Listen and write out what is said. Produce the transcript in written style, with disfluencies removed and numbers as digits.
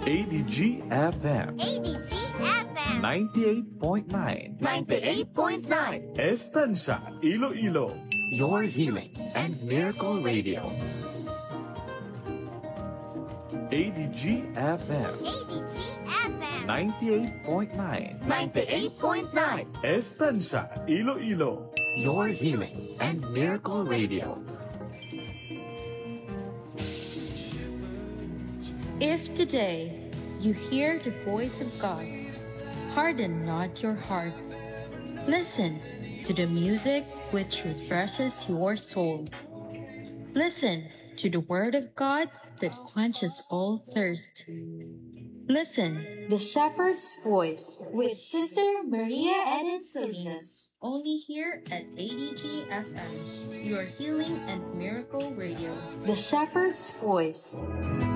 ADG-FM ADG-FM 98.9 98.9 Estancia, Iloilo. Your Healing and Miracle Radio. ADG-FM ADG-FM 98.9 98.9 Estancia, Iloilo. Your Healing and Miracle Radio. If today you hear the voice of God, harden not your heart. Listen to the music which refreshes your soul. Listen to the word of God that quenches all thirst. Listen, The Shepherd's Voice with Sister Maria Eden Salinas. Only here at ADG FM, your healing and miracle radio. The Shepherd's Voice.